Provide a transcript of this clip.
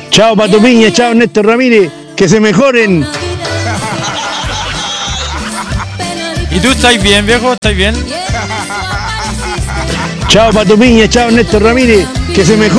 Chao Pato Piña, chao Néstor Ramírez, que se mejoren. ¿Y tú estás bien, viejo? ¿Estás bien? Chao Pato Piña, chao Néstor Ramírez, que se mejoren.